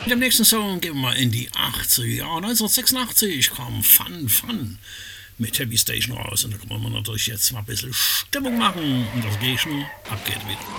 Mit dem nächsten Song gehen wir in die 80er Jahre. 1986 kam Fun mit Heavy Station raus. Und da können wir natürlich jetzt mal ein bisschen Stimmung machen. Und das geht schon. Ab geht wieder.